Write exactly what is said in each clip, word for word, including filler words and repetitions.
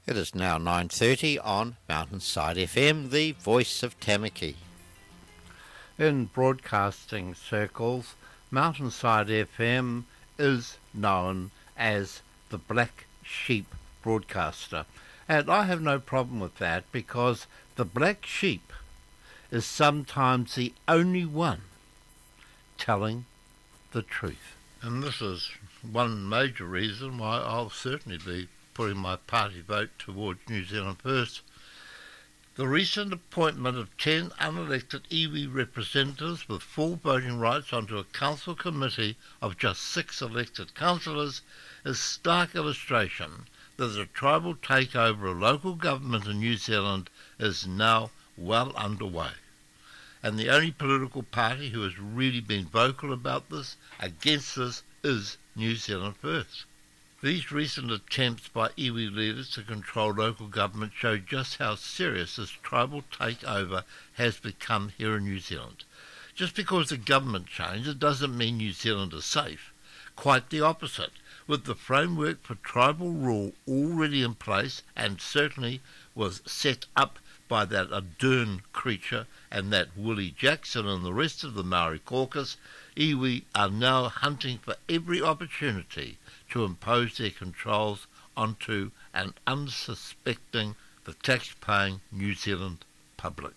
It is now nine thirty on Mountainside F M, the voice of Tamaki. In broadcasting circles, Mountainside F M is known as the Black Sheep broadcaster. And I have no problem with that, because the black sheep is sometimes the only one telling the truth. And this is one major reason why I'll certainly be putting my party vote towards New Zealand First. The recent appointment of ten unelected iwi representatives with full voting rights onto a council committee of just six elected councillors is stark illustration that the tribal takeover of local government in New Zealand is now well underway. And the only political party who has really been vocal about this, against this, is New Zealand First. These recent attempts by iwi leaders to control local government show just how serious this tribal takeover has become here in New Zealand. Just because the government changed, doesn't mean New Zealand is safe. Quite the opposite. With the framework for tribal rule already in place, and certainly was set up by that Ardern creature and that Willie Jackson and the rest of the Maori caucus, iwi are now hunting for every opportunity to impose their controls onto an unsuspecting, the tax-paying New Zealand public.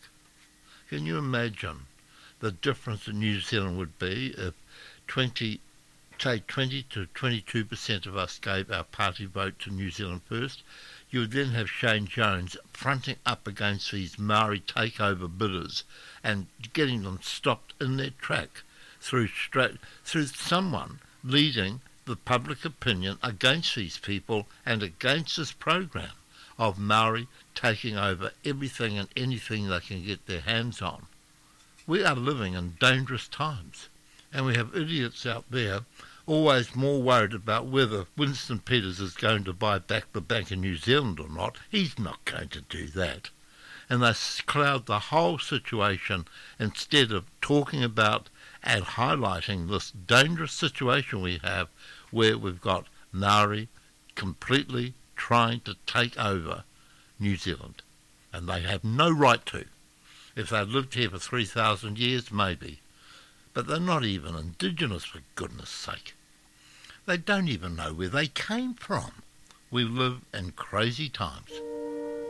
Can you imagine the difference in New Zealand would be if twenty, say twenty to twenty-two percent of us gave our party vote to New Zealand First? You would then have Shane Jones fronting up against these Maori takeover bidders and getting them stopped in their track through straight, through someone leading the public opinion against these people and against this program of Maori taking over everything and anything they can get their hands on. We are living in dangerous times, and we have idiots out there always more worried about whether Winston Peters is going to buy back the Bank of New Zealand or not. He's not going to do that. And they cloud the whole situation instead of talking about and highlighting this dangerous situation we have, where we've got Maori completely trying to take over New Zealand. And they have no right to. If they'd lived here for three thousand years, maybe. But they're not even indigenous, for goodness sake. They don't even know where they came from. We live in crazy times.